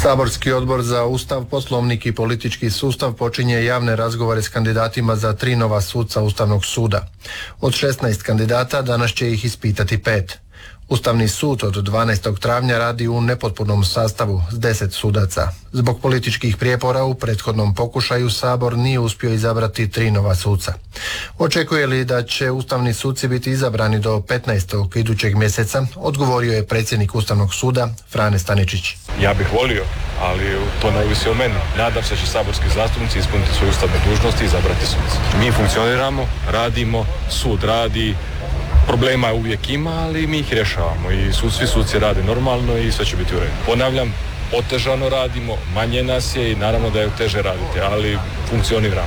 Saborski odbor za Ustav, Poslovnik i politički sustav počinje javne razgovore s kandidatima za 3 nova suca Ustavnog suda. Od 16 kandidata danas će ih ispitati 5. Ustavni sud od 12. travnja radi u nepotpunom sastavu s 10 sudaca. Zbog političkih prijepora u prethodnom pokušaju Sabor nije uspio izabrati 3 nova suca. Očekuje li da će ustavni suci biti izabrani do 15. idućeg mjeseca, odgovorio je predsjednik Ustavnog suda Frane Staničić. Ja bih volio, ali to ne ovisi o meni. Nadam se da će saborski zastupnici ispuniti svoje ustavne dužnosti i izabrati suce. Mi funkcioniramo, radimo, sud radi. Problema uvijek ima, ali mi ih rješavamo i svi suci rade normalno i sve će biti u redu. Ponavljam, otežano radimo, manje nas je i naravno da je teže raditi, ali funkcioniramo.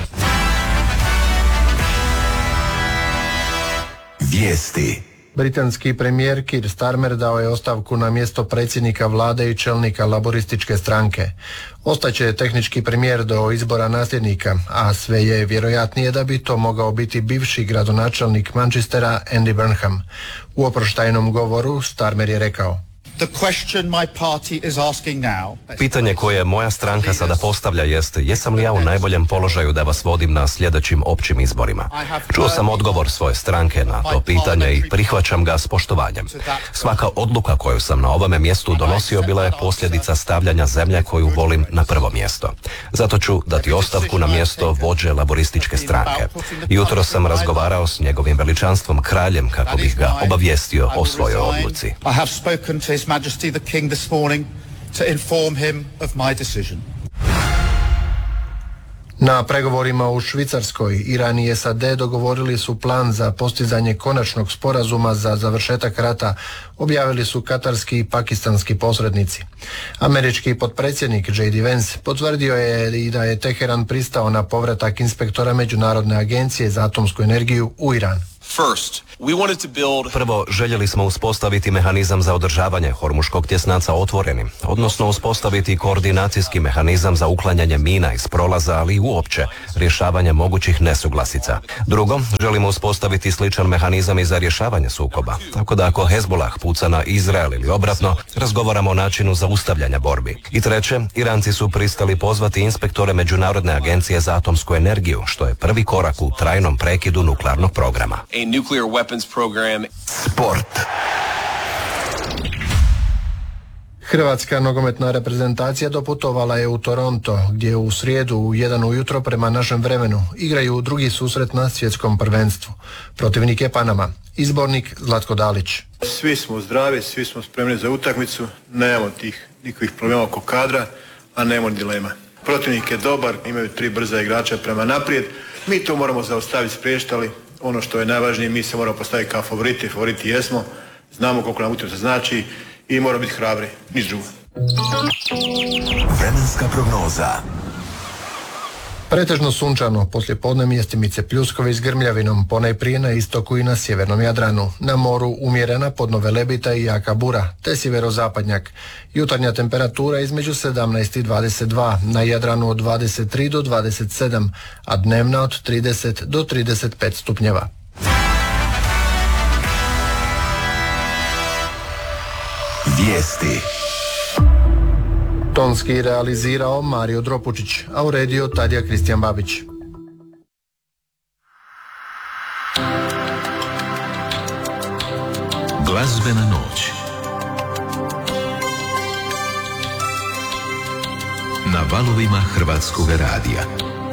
Vijesti. Britanski premijer Keir Starmer dao je ostavku na mjesto predsjednika vlade i čelnika laborističke stranke. Ostaće tehnički premijer do izbora nasljednika, a sve je vjerojatnije da bi to mogao biti bivši gradonačelnik Manchestera Andy Burnham. U oproštajnom govoru Starmer je rekao: Pitanje koje moja stranka sada postavlja jest, jesam li ja u najboljem položaju da vas vodim na sljedećim općim izborima? Čuo sam odgovor svoje stranke na to pitanje i prihvaćam ga s poštovanjem. Svaka odluka koju sam na ovome mjestu donosio bila je posljedica stavljanja zemlje koju volim na prvo mjesto. Zato ću dati ostavku na mjesto vođe laborističke stranke. Jutro sam razgovarao s njegovim veličanstvom kraljem kako bih ga obavijestio o svojoj odluci. Majesty the King this morning to inform him of my decision. Na pregovorima u Švicarskoj, Iran i SAD dogovorili su plan za postizanje konačnog sporazuma za završetak rata, objavili su katarski i pakistanski posrednici. Američki potpredsjednik J.D. Vance potvrdio je i da je Teheran pristao na povratak inspektora Međunarodne agencije za atomsku energiju u Iran. Prvo, željeli smo uspostaviti mehanizam za održavanje Hormuškog tjesnaca otvorenim, odnosno uspostaviti koordinacijski mehanizam za uklanjanje mina iz prolaza, ali i uopće rješavanje mogućih nesuglasica. Drugo, želimo uspostaviti sličan mehanizam i za rješavanje sukoba, tako da ako Hezbollah puca na Izrael ili obratno, razgovaramo o načinu zaustavljanja borbi. I treće, Iranci su pristali pozvati inspektore Međunarodne agencije za atomsku energiju, što je prvi korak u trajnom prekidu nuklearnog programa. Sport. Hrvatska nogometna reprezentacija doputovala je u Toronto, gdje u srijedu u 1 ujutro prema našem vremenu igraju drugi susret na svjetskom prvenstvu. Protivnik je Panama. Izbornik Zlatko Dalić. Svi smo zdravi, svi smo spremni za utakmicu, nemamo tih nikakvih problema oko kadra, a nemamo dilema. Protivnik je dobar, imaju 3 brza igrača prema naprijed, mi to moramo zaustaviti, spriječiti, ali ono što je najvažnije, mi se moramo postaviti kao favoriti jesmo, znamo koliko nam utakmica znači i moramo biti hrabri, niš drugo. Vremenska prognoza. Pretežno sunčano, poslijepodne mjestimice pljuskovi s grmljavinom, ponajprije na istoku i na sjevernom Jadranu. Na moru umjerena podno Velebita i jaka bura, te sjeverozapadnjak. Jutarnja temperatura između 17 i 22, na Jadranu od 23 do 27, a dnevna od 30 do 35 stupnjeva. Vijesti. Tonski realizirao Mario Dropučić, a uredio Tadija Kristijan Babić. Glazbena noć. Na valovima Hrvatskog radija.